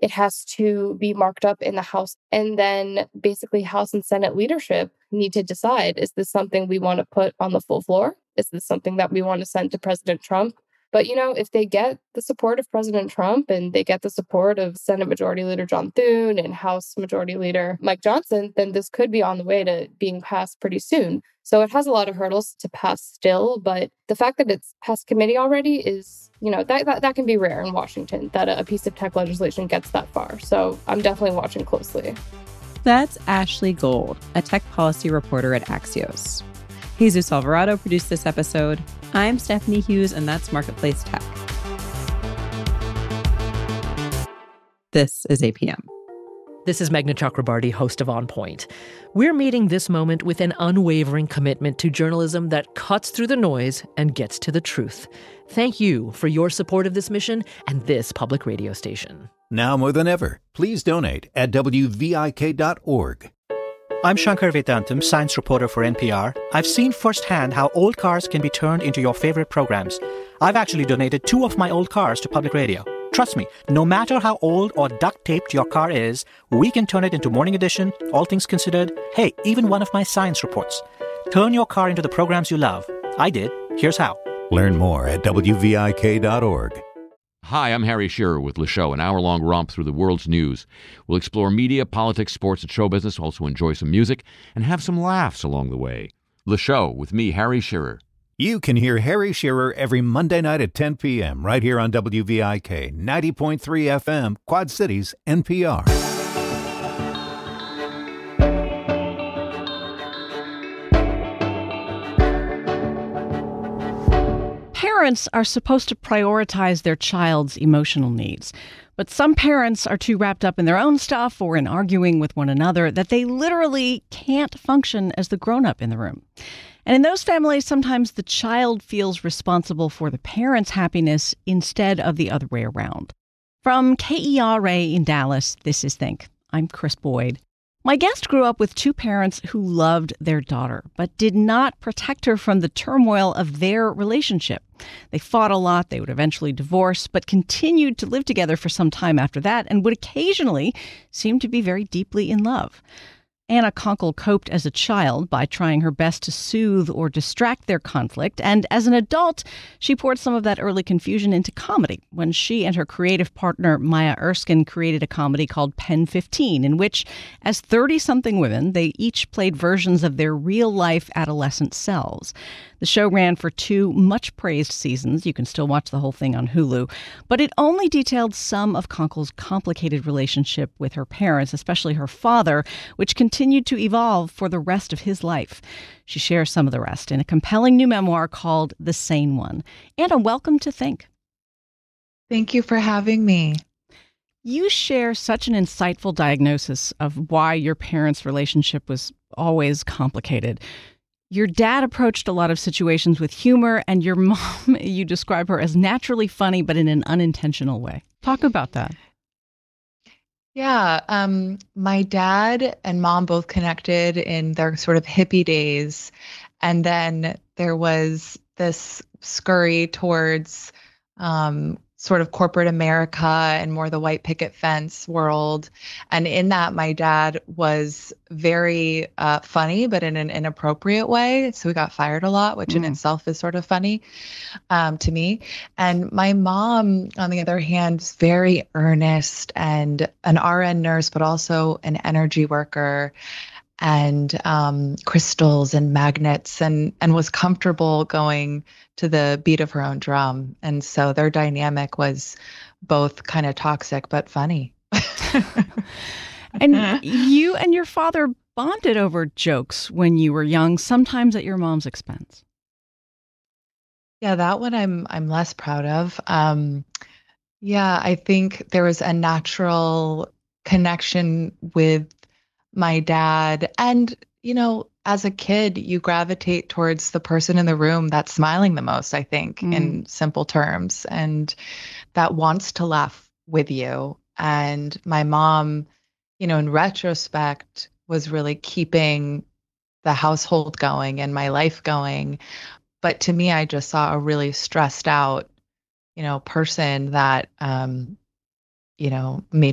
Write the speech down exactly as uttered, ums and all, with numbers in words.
it has to be marked up in the House. And then basically House and Senate leadership need to decide, is this something we want to put on the full floor? Is this something that we want to send to President Trump? But, you know, if they get the support of President Trump and they get the support of Senate Majority Leader John Thune and House Majority Leader Mike Johnson, then this could be on the way to being passed pretty soon. So it has a lot of hurdles to pass still. But the fact that it's passed committee already is, you know, that, that, that can be rare in Washington, that a piece of tech legislation gets that far. So I'm definitely watching closely. That's Ashley Gold, a tech policy reporter at Axios. Jesus Alvarado produced this episode. I'm Stephanie Hughes, and that's Marketplace Tech. This is A P M. This is Meghna Chakrabarty, host of On Point. We're meeting this moment with an unwavering commitment to journalism that cuts through the noise and gets to the truth. Thank you for your support of this mission and this public radio station. Now more than ever, please donate at W V I K dot org. I'm Shankar Vedantam, science reporter for N P R. I've seen firsthand how old cars can be turned into your favorite programs. I've actually donated two of my old cars to public radio. Trust me, no matter how old or duct-taped your car is, we can turn it into Morning Edition, All Things Considered, hey, even one of my science reports. Turn your car into the programs you love. I did. Here's how. Learn more at W V I K dot org. Hi, I'm Harry Shearer with Le Show, an hour-long romp through the world's news. We'll explore media, politics, sports, and show business, also enjoy some music, and have some laughs along the way. Le Show with me, Harry Shearer. You can hear Harry Shearer every Monday night at ten p.m. right here on W V I K, ninety point three F M, Quad Cities, N P R. Parents are supposed to prioritize their child's emotional needs. But some parents are too wrapped up in their own stuff or in arguing with one another that they literally can't function as the grown-up in the room. And in those families, sometimes the child feels responsible for the parent's happiness instead of the other way around. From K E R A in Dallas, this is Think. I'm Chris Boyd. My guest grew up with two parents who loved their daughter, but did not protect her from the turmoil of their relationship. They fought a lot, they would eventually divorce, but continued to live together for some time after that and would occasionally seem to be very deeply in love. Anna Konkle coped as a child by trying her best to soothe or distract their conflict, and as an adult, she poured some of that early confusion into comedy when she and her creative partner Maya Erskine created a comedy called Pen fifteen, in which, as thirty-something women, they each played versions of their real-life adolescent selves. The show ran for two much-praised seasons. You can still watch the whole thing on Hulu. But it only detailed some of Konkle's complicated relationship with her parents, especially her father, which continued to evolve for the rest of his life. She shares some of the rest in a compelling new memoir called The Sane One. Anna, welcome to Think. Thank you for having me. You share such an insightful diagnosis of why your parents' relationship was always complicated. Your dad approached a lot of situations with humor, and your mom, you describe her as naturally funny, but in an unintentional way. Talk about that. Yeah, um, my dad and mom both connected in their sort of hippie days. And then there was this scurry towards um, sort of corporate America and more the white picket fence world. And in that, my dad was very uh, funny, but in an inappropriate way. So we got fired a lot, which mm. in itself is sort of funny um, to me. And my mom, on the other hand, is very earnest and an R N nurse, but also an energy worker and um, crystals and magnets, and and was comfortable going to the beat of her own drum. And so their dynamic was both kind of toxic but funny. And you and your father bonded over jokes when you were young, sometimes at your mom's expense. Yeah, that one I'm I'm less proud of. Um, yeah, I think there was a natural connection with my dad. And, you know, as a kid, you gravitate towards the person in the room that's smiling the most, I think, mm. in simple terms, and that wants to laugh with you. And my mom, you know, in retrospect, was really keeping the household going and my life going. But to me, I just saw a really stressed out, you know, person that, um, you know, made